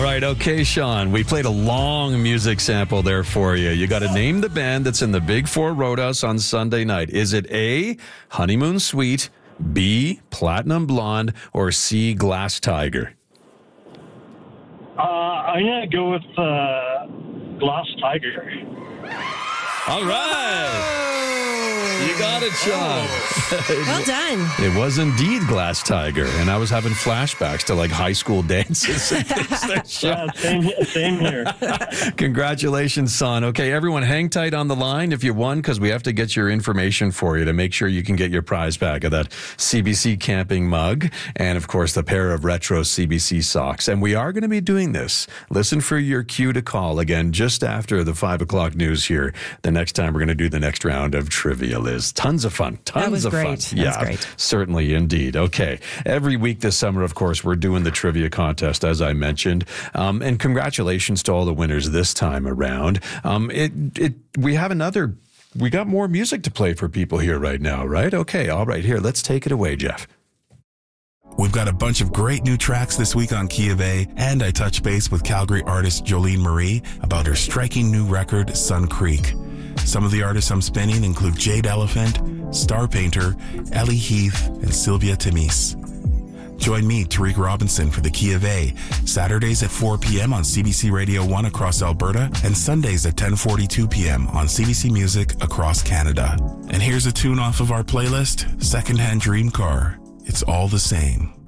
All right, okay, Sean. We played a long music sample there for you. You got to name the band that's in the Big Four Roadhouse on Sunday night. Is it A, Honeymoon Suite, B, Platinum Blonde, or C, Glass Tiger? I'm going to go with Glass Tiger. All right. You got it, Sean. Well done. It was indeed Glass Tiger, and I was having flashbacks to like high school dances and things there, Sean. Yeah, same here. Congratulations, son. Okay, everyone, hang tight on the line if you won, because we have to get your information for you to make sure you can get your prize pack of that CBC camping mug and, of course, the pair of retro CBC socks. And we are going to be doing this. Listen for your cue to call again just after the 5 o'clock news here. The next time we're going to do the next round of trivia, Liz. Tons of fun. Tons of fun. That was great. Certainly, indeed. Okay. Every week this summer, of course, we're doing the trivia contest, as I mentioned. And congratulations to all the winners this time around. We got more music to play for people here right now, right? Okay. All right. Here, let's take it away, Jeff. We've got a bunch of great new tracks this week on Key of A, and I touch base with Calgary artist Jolene Marie about her striking new record, Sun Creek. Some of the artists I'm spinning include Jade Elephant, Star Painter, Ellie Heath, and Sylvia Temis. Join me, Tariq Robinson, for the Key of A, Saturdays at 4 p.m. on CBC Radio 1 across Alberta, and Sundays at 10:42 p.m. on CBC Music across Canada. And here's a tune off of our playlist, Secondhand Dream Car. It's all the same.